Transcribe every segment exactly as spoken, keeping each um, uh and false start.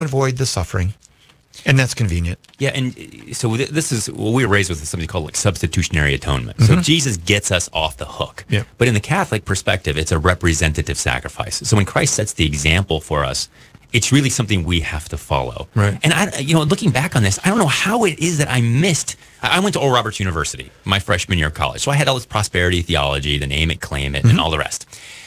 avoid the suffering. And that's convenient. Yeah, and so th- this is what we were raised with, is something called like substitutionary atonement. So Mm-hmm. Jesus gets us off the hook. Yeah. But in the Catholic perspective, it's a representative sacrifice. So when Christ sets the example for us, it's really something we have to follow. Right. And I, you know, looking back on this, I don't know how it is that I missed. I I went to Oral Roberts University my freshman year of college, so I had all this prosperity theology, the name it, claim it, Mm-hmm. and all the rest.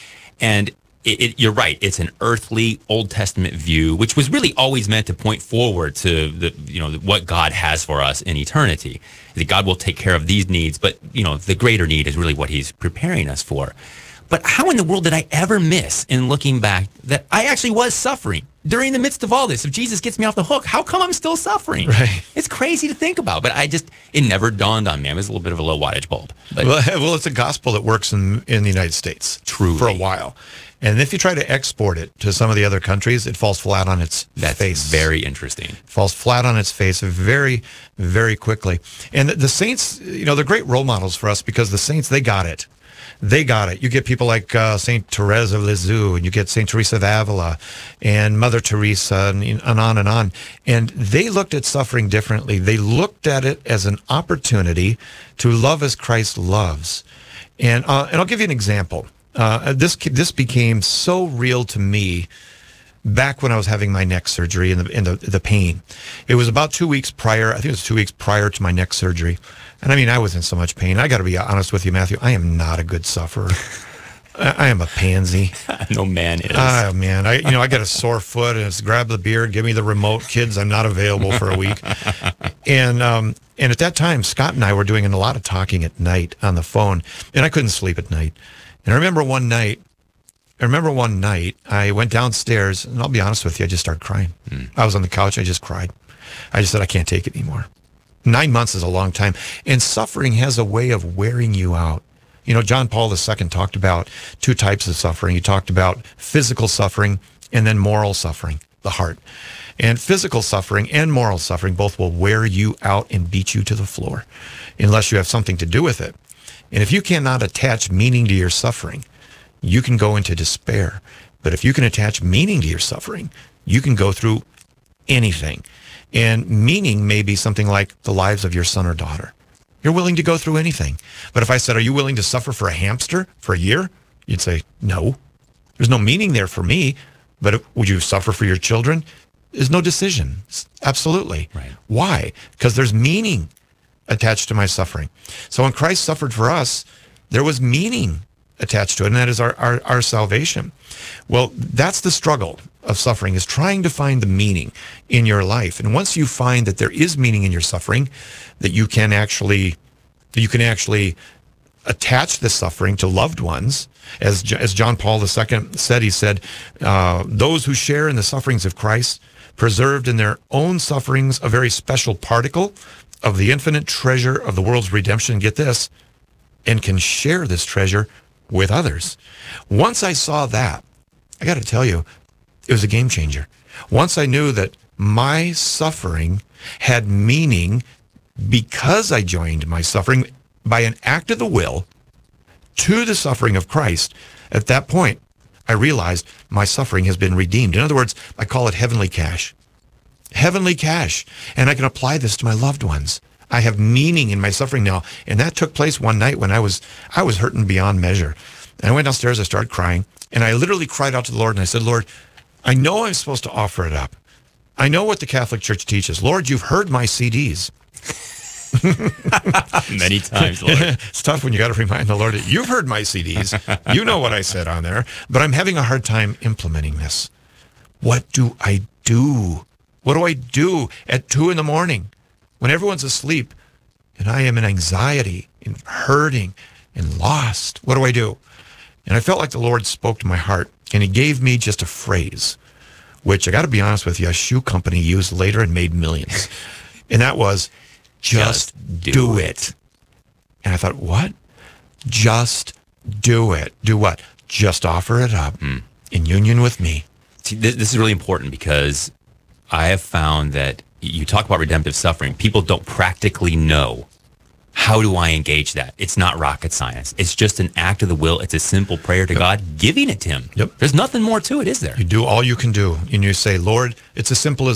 And It, it, you're right. It's an earthly Old Testament view, which was really always meant to point forward to the, you know, what God has for us in eternity. That God will take care of these needs, but you know, the greater need is really what He's preparing us for. But how in the world did I ever miss, in looking back, that I actually was suffering during the midst of all this? If Jesus gets me off the hook, how come I'm still suffering? Right. It's crazy to think about, but I just, it never dawned on me. I was a little bit of a low wattage bulb. But Well, well, it's a gospel that works in, in the United States. Truly. For a while. And if you try to export it to some of the other countries, it falls flat on its that's face. very interesting. Falls flat on its face very, very quickly. And the, the saints, you know, they're great role models for us, because the saints, they got it. They got it. You get people like uh, Saint Therese of Lisieux, and you get Saint Teresa of Avila, and Mother Teresa, and, and on and on. And they looked at suffering differently. They looked at it as an opportunity to love as Christ loves. And uh, and I'll give you an example. Uh, this this became so real to me back when I was having my neck surgery and the and the, the pain. It was about two weeks prior. I think it was two weeks prior to my neck surgery. And I mean, I was in so much pain. I got to be honest with you, Matthew. I am not a good sufferer. I, I am a pansy. No man is. Oh man, I you know I got a sore foot, and it's grab the beer, give me the remote, kids. I'm not available for a week. And um and at that time, Scott and I were doing a lot of talking at night on the phone, and I couldn't sleep at night. And I remember one night, I remember one night, I went downstairs, and I'll be honest with you, I just started crying. Mm. I was on the couch, I just cried. I just said, I can't take it anymore. Nine months is a long time. And suffering has a way of wearing you out. You know, John Paul the Second talked about two types of suffering. He talked about physical suffering and then moral suffering, the heart. And physical suffering and moral suffering both will wear you out and beat you to the floor unless you have something to do with it. And if you cannot attach meaning to your suffering, you can go into despair. But if you can attach meaning to your suffering, you can go through anything. And meaning may be something like the lives of your son or daughter. You're willing to go through anything. But if I said, are you willing to suffer for a hamster for a year? You'd say, no. There's no meaning there for me. But would you suffer for your children? There's no decision. Absolutely. Right. Why? Because there's meaning attached to my suffering. So when Christ suffered for us, there was meaning attached to it, and that is our, our, our salvation. Well, that's the struggle of suffering, is trying to find the meaning in your life. And once you find that there is meaning in your suffering, that you can actually that you can actually attach the suffering to loved ones, as as John Paul the Second said, he said, uh, those who share in the sufferings of Christ, preserved in their own sufferings a very special particle of the infinite treasure of the world's redemption, get this, and can share this treasure with others. Once I saw that, I got to tell you, it was a game changer. Once I knew that my suffering had meaning because I joined my suffering by an act of the will to the suffering of Christ, at that point, I realized my suffering has been redeemed. In other words, I call it heavenly cash. Heavenly cash. And I can apply this to my loved ones. I have meaning in my suffering now. And that took place one night when I was I was hurting beyond measure. And I went downstairs, I started crying, and I literally cried out to the Lord, and I said, Lord, I know I'm supposed to offer it up. I know what the Catholic Church teaches. Lord, you've heard my C Ds. Many times, Lord. It's tough when you got to remind the Lord that you've heard my C Ds. You know what I said on there, but I'm having a hard time implementing this. What do I do? What do I do at two in the morning when everyone's asleep and I am in anxiety and hurting and lost? What do I do? And I felt like the Lord spoke to my heart, and he gave me just a phrase, which I got to be honest with you, a shoe company used later and made millions. And that was, just, just do, do it. it. And I thought, what? Just do it. Do what? Just offer it up mm. in union with me. See, this, this is really important, because I have found that you talk about redemptive suffering, people don't practically know How do I engage that? It's not rocket science. It's just an act of the will. It's a simple prayer to Yep. God, giving it to him. Yep. There's nothing more to it, is there? You do all you can do. And you say, Lord, it's as simple as